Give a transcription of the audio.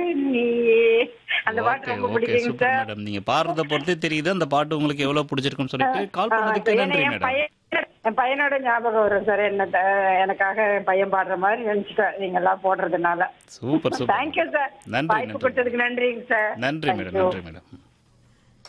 நீயே. அந்த பாட்டு ஓகே, ரொம்ப ஓகே. பிடிக்குங்க சூப்பர் சார். மேடம். நீங்க பாடுறத பொறுத்தே தெரியுது, அந்த பாட்டு உங்களுக்கு எவ்வளோ பிடிச்சிருக்குன்னு சொல்லிட்டு. கால் பண்ணதுக்கு ஏன்னா நன்றி என் மேடம். பையன் என் பையனோட ஞாபகம் வரும் சார். எனக்காக என் பையன் பாடுற மாதிரி நினைச்சிட்டேன் நீங்க எல்லாம் போடுறதுனால. Super, super thank you madam. Sir. நன்றி, வாய்ப்பு நன்றி மேடம். கொடுத்ததுக்கு நன்றிங்க சார். நன்றி மேடம், தேங்க்யூ. நன்றி மேடம்.